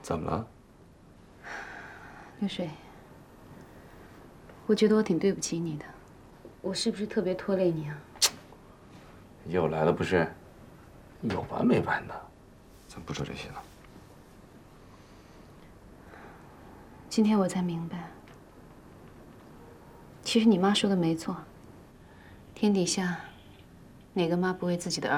怎么了？ 流水，我觉得我挺对不起你的，我是不是特别拖累你啊？ 又来了不是？有完没完的？咱不说这些了。 今天我才明白，其实你妈说的没错，天底下哪个妈不为自己的